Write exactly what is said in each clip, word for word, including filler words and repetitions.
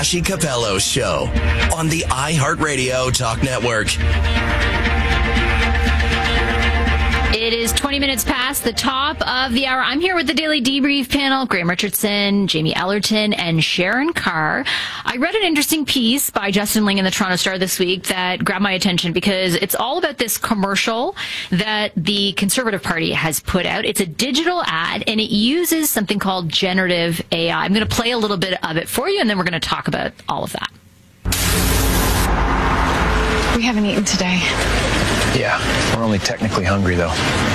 Ashley Capello Show on the iHeartRadio Talk Network. It is twenty minutes past the top of the hour. I'm here with the Daily Debrief panel, Graham Richardson, Jamie Ellerton, and Sharon Carr. I read an interesting piece by Justin Ling in the Toronto Star this week that grabbed my attention because it's all about this commercial that the Conservative Party has put out. It's a digital ad, and it uses something called generative A I. I'm going to play a little bit of it for you, and then we're going to talk about all of that. We haven't eaten today. Yeah, we're only technically hungry, though.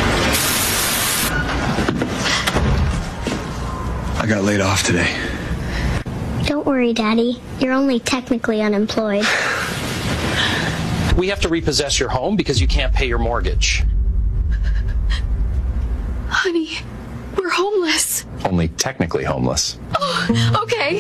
I got laid off today. Don't worry, Daddy. You're only technically unemployed. We have to repossess your home because you can't pay your mortgage. Honey, we're homeless. Only technically homeless. Oh, okay.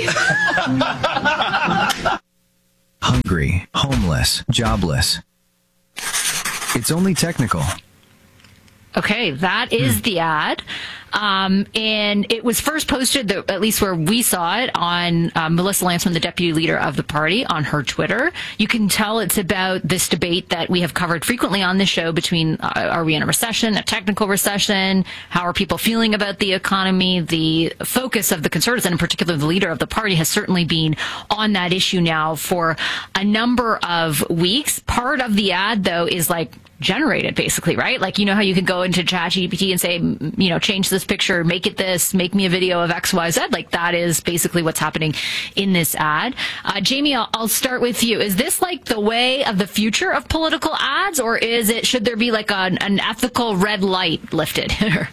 Hungry, homeless, jobless. It's only technical. Okay, that is the ad. Um, and it was first posted, the, at least where we saw it, on uh, Melissa Lantsman, the deputy leader of the party, on her Twitter. You can tell it's about this debate that we have covered frequently on the show between uh, are we in a recession, a technical recession, how are people feeling about the economy. The focus of the Conservatives, and in particular the leader of the party, has certainly been on that issue now for a number of weeks. Part of the ad, though, is like generated, basically, right? Like, you know how you can go into ChatGPT and say, you know, change this picture, make it this, make me a video of X, Y, Z. Like, that is basically what's happening in this ad. Uh, Jamie, I'll, I'll start with you. Is this like the way of the future of political ads, or is it, should there be like an, an ethical red light lifted here?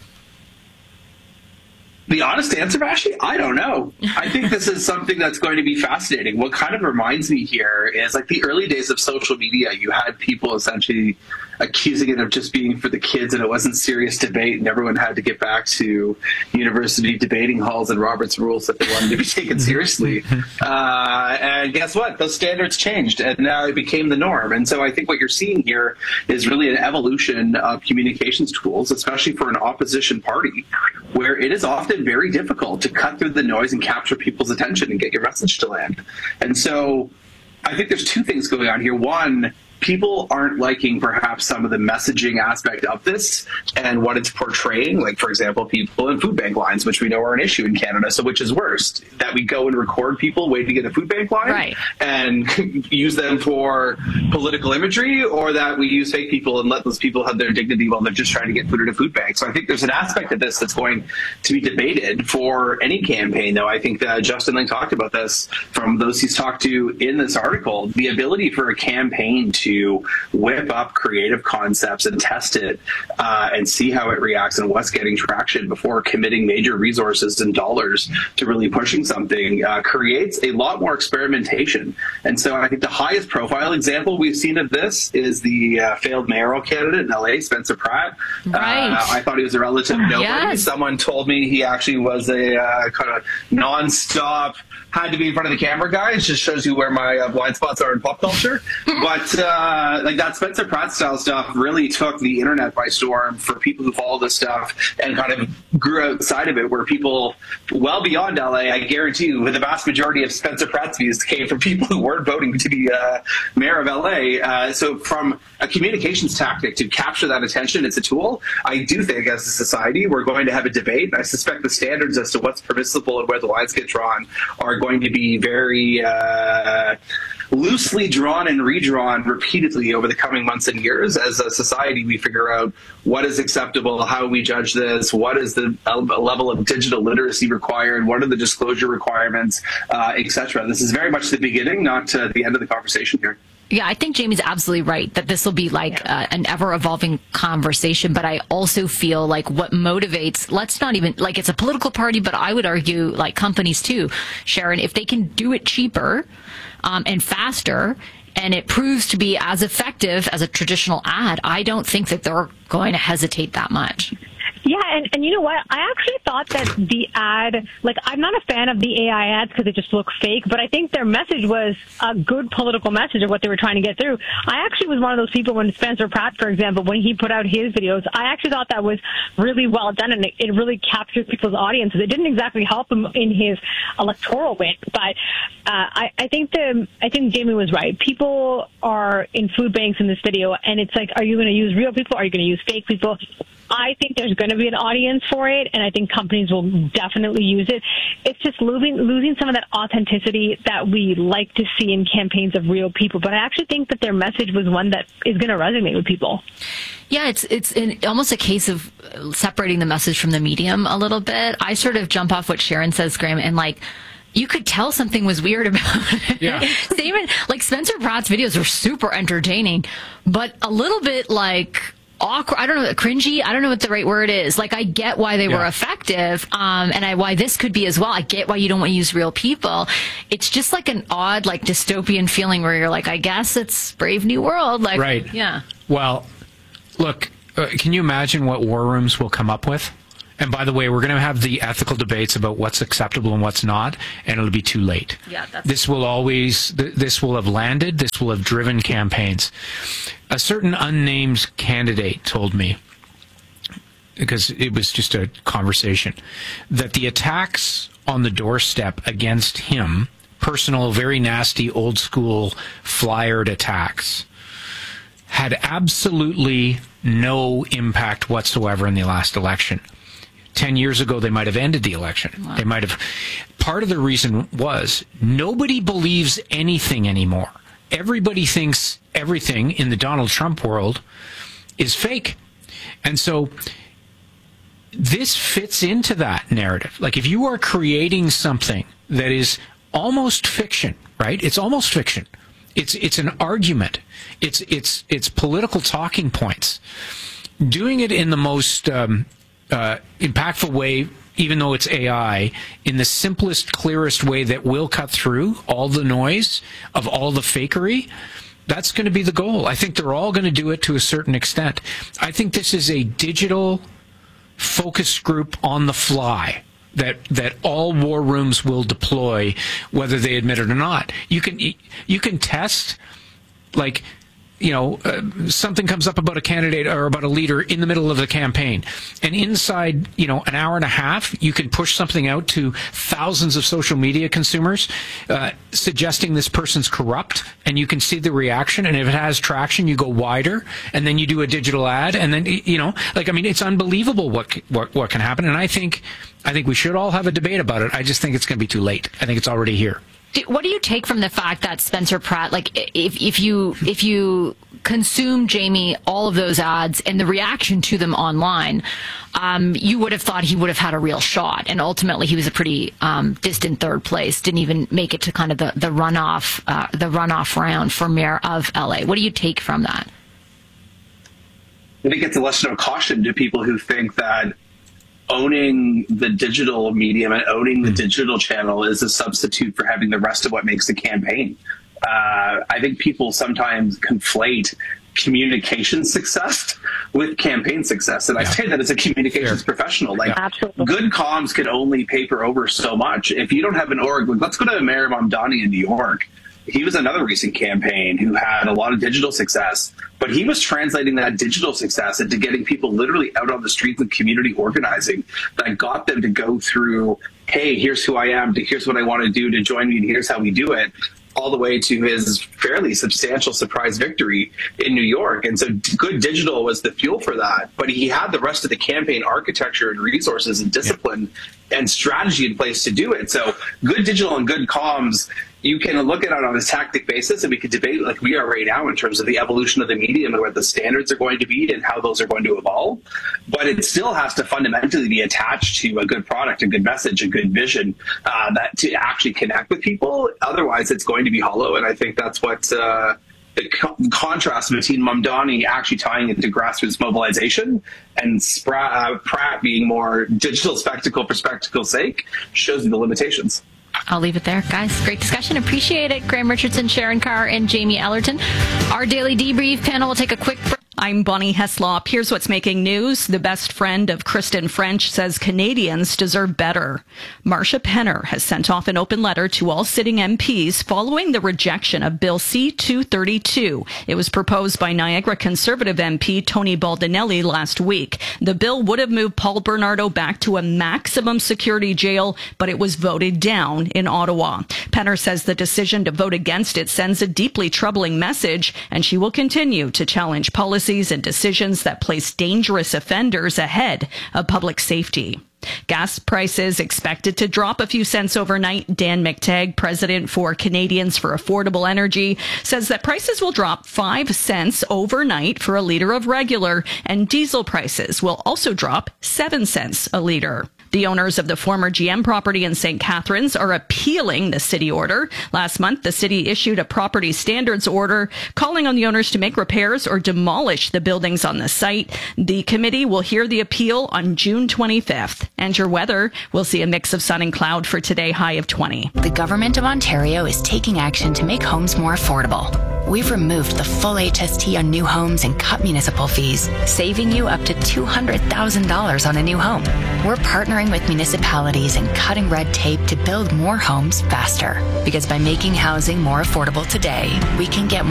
The honest answer, Ashley, I don't know. I think this is something that's going to be fascinating. What kind of reminds me here is like the early days of social media. You had people essentially accusing it of just being for the kids, and it wasn't serious debate, and everyone had to get back to university debating halls and Robert's rules if they wanted to be taken seriously. Uh, and guess what? Those standards changed, and now it became the norm. And so I think what you're seeing here is really an evolution of communications tools, especially for an opposition party, where it is often very difficult to cut through the noise and capture people's attention and get your message to land. And so I think there's two things going on here. One, people aren't liking perhaps some of the messaging aspect of this and what it's portraying. Like, for example, people in food bank lines, which we know are an issue in Canada. So which is worse, that we go and record people waiting in a food bank line, right, and use them for political imagery, or that we use fake people and let those people have their dignity while they're just trying to get food at a food bank? So I think there's an aspect of this that's going to be debated for any campaign, though. I think that Justin Ling talked about this from those he's talked to in this article. The ability for a campaign to whip up creative concepts and test it uh, and see how it reacts and what's getting traction before committing major resources and dollars to really pushing something uh, creates a lot more experimentation. And so I think the highest profile example we've seen of this is the uh, failed mayoral candidate in L A, Spencer Pratt. Right. Uh, I thought he was a relative nobody. Yes. Someone told me he actually was a uh, kind of nonstop, had to be in front of the camera guy. It just shows you where my uh, blind spots are in pop culture. But uh, like that Spencer Pratt style stuff really took the internet by storm for people who follow this stuff, and kind of grew outside of it, where people well beyond L A, I guarantee you, the vast majority of Spencer Pratt's views came from people who weren't voting to be uh, mayor of L A. Uh, so from a communications tactic to capture that attention, it's a tool. I do think as a society, we're going to have a debate. I suspect the standards as to what's permissible and where the lines get drawn are going to be very uh, loosely drawn and redrawn repeatedly over the coming months and years. As a society, we figure out what is acceptable, how we judge this, what is the level of digital literacy required, what are the disclosure requirements, uh, et cetera. This is very much the beginning, not uh, the end of the conversation here. Yeah, I think Jamie's absolutely right that this will be like uh, an ever-evolving conversation. But I also feel like what motivates, let's not even, like it's a political party, but I would argue like companies too, Sharon, if they can do it cheaper um, and faster, and it proves to be as effective as a traditional ad, I don't think that they're going to hesitate that much. Yeah, and, and you know what? I actually thought that the ad, like, I'm not a fan of the A I ads because they just look fake, but I think their message was a good political message of what they were trying to get through. I actually was one of those people when Spencer Pratt, for example, when he put out his videos, I actually thought that was really well done, and it, it really captured people's audiences. It didn't exactly help him in his electoral win, but uh, I, I think the I think Jamie was right. People are in food banks in this video, and it's like, are you going to use real people? Are you going to use fake people? I think there's going to be an audience for it, and I think companies will definitely use it. It's just losing losing some of that authenticity that we like to see in campaigns of real people. But I actually think that their message was one that is going to resonate with people. Yeah, it's it's in almost a case of separating the message from the medium a little bit. I sort of jump off what Sharon says, Graham, and like, you could tell something was weird about it. Yeah. Same in, like, Spencer Pratt's videos are super entertaining, but a little bit like awkward. I don't know, cringy. I don't know what the right word is. Like, I get why they yeah. were effective, um, and I why this could be as well. I get why you don't want to use real people. It's just like an odd, like, dystopian feeling where you're like, I guess it's Brave New World. Like, right. Yeah. Well, look, uh, can you imagine what war rooms will come up with? And by the way, we're going to have the ethical debates about what's acceptable and what's not, and it'll be too late. Yeah, that's this will always, th- this will have landed, this will have driven campaigns. A certain unnamed candidate told me, because it was just a conversation, that the attacks on the doorstep against him, personal, very nasty, old school, flyered attacks, had absolutely no impact whatsoever in the last election. Ten years ago, they might have ended the election. Wow. They might have. Part of the reason was nobody believes anything anymore. Everybody thinks everything in the Donald Trump world is fake. And so this fits into that narrative. Like, if you are creating something that is almost fiction, right? It's almost fiction. It's it's an argument. It's it's it's political talking points. Doing it in the most um, uh, impactful way, even though it's A I, in the simplest, clearest way that will cut through all the noise of all the fakery, that's going to be the goal. I think they're all going to do it to a certain extent. I think this is a digital focus group on the fly that that all war rooms will deploy, whether they admit it or not. You can you can test, like, you know, uh, something comes up about a candidate or about a leader in the middle of the campaign, and inside, you know, an hour and a half, you can push something out to thousands of social media consumers, uh, suggesting this person's corrupt, and you can see the reaction. And if it has traction, you go wider, and then you do a digital ad, and then, you know, like, I mean, it's unbelievable what what what can happen. And I think I think we should all have a debate about it. I just think it's going to be too late. I think it's already here. What do you take from the fact that Spencer Pratt, like, if if you if you consume, Jamie, all of those ads and the reaction to them online, um, you would have thought he would have had a real shot, and ultimately he was a pretty um, distant third place, didn't even make it to kind of the the runoff uh, the runoff round for mayor of L A. What do you take from that? I think it's a lesson of caution to people who think that owning the digital medium and owning the digital channel is a substitute for having the rest of what makes the campaign. Uh, I think people sometimes conflate communication success with campaign success. And yeah. I say that as a communications sure. professional. Like, yeah. good comms can only paper over so much. If you don't have an org, like, let's go to Mayor Mamdani in New York. He was another recent campaign who had a lot of digital success, but he was translating that digital success into getting people literally out on the streets of community organizing that got them to go through, hey, here's who I am, to here's what I want to do to join me, and here's how we do it, all the way to his fairly substantial surprise victory in New York. And so good digital was the fuel for that. But he had the rest of the campaign architecture and resources and discipline yeah. and strategy in place to do it. So good digital and good comms, you can look at it on a tactic basis, and we could debate like we are right now in terms of the evolution of the medium and what the standards are going to be and how those are going to evolve. But it still has to fundamentally be attached to a good product, a good message, a good vision uh, that to actually connect with people. Otherwise, it's going to be hollow. And I think that's what uh, the co- contrast between Mamdani actually tying into grassroots mobilization and Spra- uh, Pratt being more digital spectacle for spectacle's sake shows you the limitations. I'll leave it there. Guys, great discussion. Appreciate it. Graham Richardson, Sharon Carr, and Jamie Ellerton. Our daily debrief panel will take a quick break. I'm Bonnie Heslop. Here's what's making news. The best friend of Kristen French says Canadians deserve better. Marsha Penner has sent off an open letter to all sitting M Ps following the rejection of Bill C two thirty-two. It was proposed by Niagara Conservative M P Tony Baldinelli last week. The bill would have moved Paul Bernardo back to a maximum security jail, but it was voted down in Ottawa. Penner says the decision to vote against it sends a deeply troubling message, and she will continue to challenge policies and decisions that place dangerous offenders ahead of public safety. Gas prices expected to drop a few cents overnight. Dan McTagg, president for Canadians for Affordable Energy, says that prices will drop five cents overnight for a liter of regular, and diesel prices will also drop seven cents a liter. The owners of the former G M property in Saint Catharines are appealing the city order. Last month, the city issued a property standards order calling on the owners to make repairs or demolish the buildings on the site. The committee will hear the appeal on June twenty-fifth. And your weather, we'll see a mix of sun and cloud for today, high of twenty. The Government of Ontario is taking action to make homes more affordable. We've removed the full H S T on new homes and cut municipal fees, saving you up to two hundred thousand dollars on a new home. We're partnering with municipalities and cutting red tape to build more homes faster. Because by making housing more affordable today, we can get